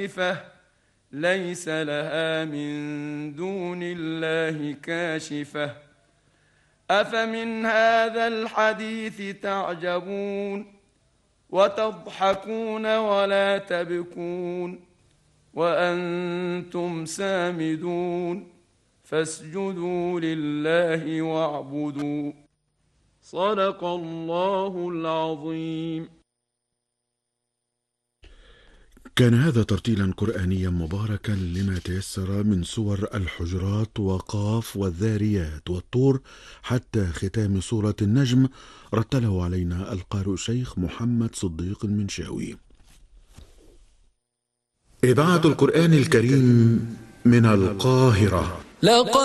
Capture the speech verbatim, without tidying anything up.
ليس لها من دون الله كاشفة أفمن هذا الحديث تعجبون وتضحكون ولا تبكون وأنتم سامدون فاسجدوا لله واعبدوا. صدق الله العظيم. كان هذا ترتيلا قرآنيا مباركا لما تيسر من سور الحجرات وقاف والذاريات والطور حتى ختام سورة النجم، رتله علينا القارئ الشيخ محمد صديق المنشاوي. إذاعة القرآن الكريم من القاهرة.